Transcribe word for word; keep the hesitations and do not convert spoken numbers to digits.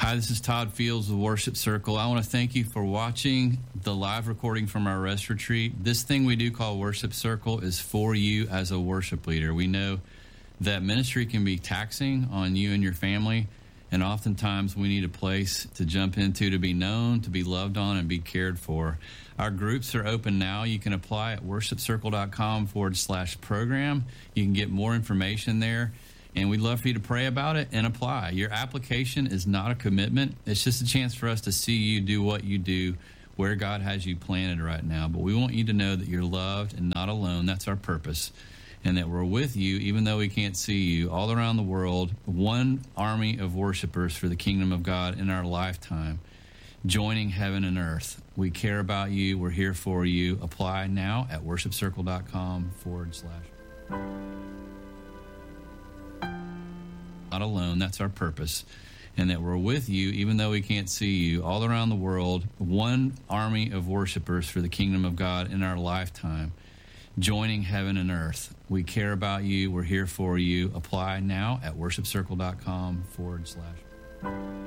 Hi, this is Todd Fields of Worship Circle. I want to thank you for watching the live recording from our rest retreat. This thing we do call Worship Circle is for you as a worship leader. We know that ministry can be taxing on you and your family, and oftentimes we need a place to jump into to be known, to be loved on, and be cared for. Our groups are open now. You can apply at worshipcircle.com forward slash program. You can get more information there. And we'd love for you to pray about it and apply. Your application is not a commitment. It's just a chance for us to see you do what you do where God has you planted right now. But we want you to know that you're loved and not alone. That's our purpose. And that we're with you, even though we can't see you, all around the world, one army of worshipers for the kingdom of God in our lifetime, joining heaven and earth. We care about you. We're here for you. Apply now at worshipcircle.com forward slash. Not alone. That's our purpose. And that we're with you, even though we can't see you, all around the world, one army of worshipers for the kingdom of God in our lifetime, joining heaven and earth. We care about you. We're here for you. Apply now at worshipcircle.com forward slash.